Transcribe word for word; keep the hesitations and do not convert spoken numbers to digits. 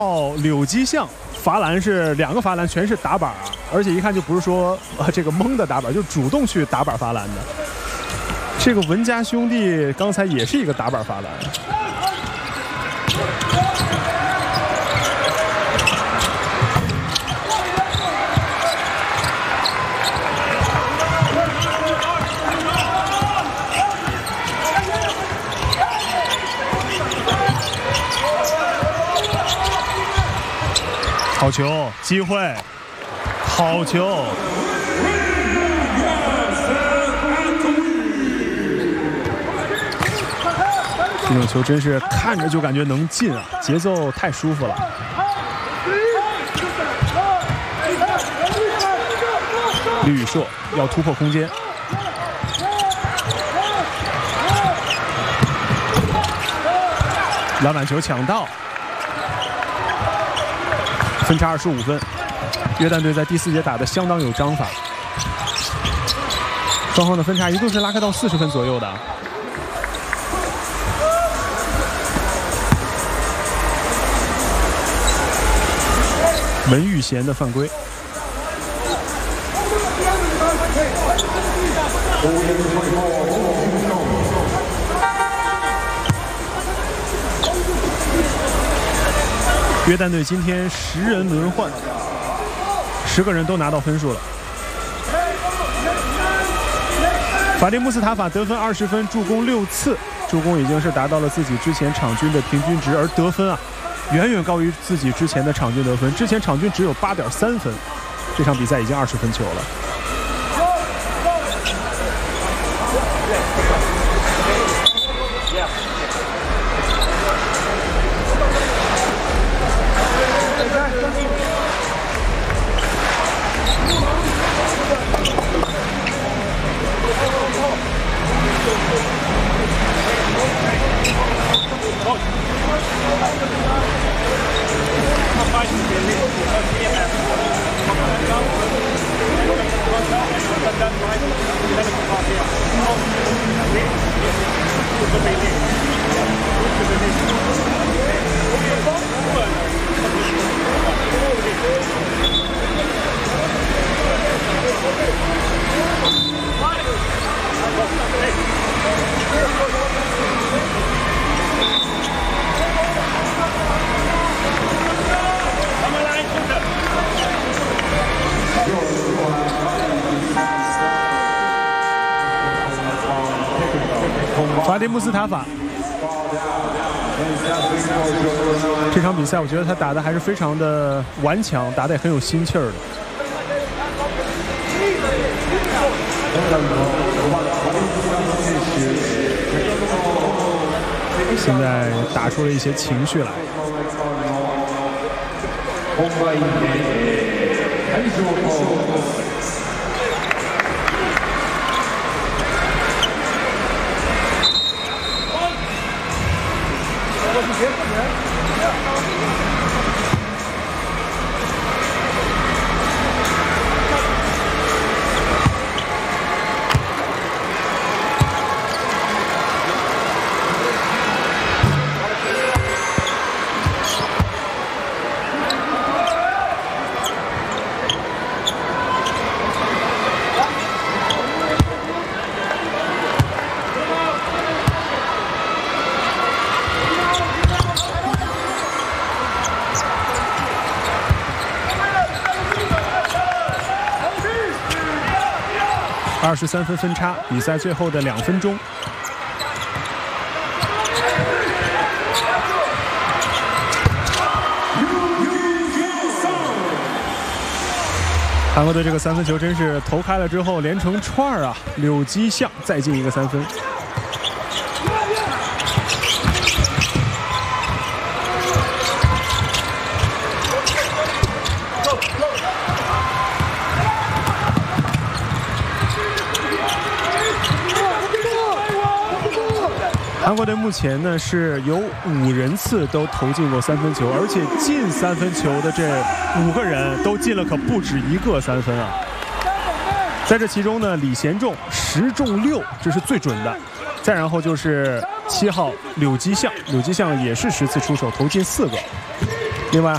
哦，柳基象罚篮是两个罚篮全是打板啊，而且一看就不是说呃这个蒙的打板，就主动去打板罚篮的。这个文家兄弟刚才也是一个打板罚篮。好球，机会，好球！这种球真是看着就感觉能进啊，节奏太舒服了。吕宇硕要突破空间，篮板球抢到。分差二十五分，约旦队在第四节打得相当有章法，双方的分差一度是拉开到四十分左右的。文玉贤的犯规。约旦队今天十人轮换，十个人都拿到分数了。法蒂穆斯塔法得分二十分，助攻六次，助攻已经是达到了自己之前场均的平均值，而得分啊，远远高于自己之前的场均得分。之前场均只有八点三分，这场比赛已经二十分球了。法蒂穆斯塔法这场比赛，我觉得他打的还是非常的顽强，打的也很有心气儿的。现在打出了一些情绪来。二十三分分差，比赛最后的两分钟。韩国队这个三分球真是投开了之后连成串儿啊！柳基象再进一个三分。韩国队目前呢是有五人次都投进过三分球，而且进三分球的这五个人都进了可不止一个三分啊！在这其中呢，李贤仲十中六，这是最准的。再然后就是七号柳基象，柳基象也是十次出手投进四个。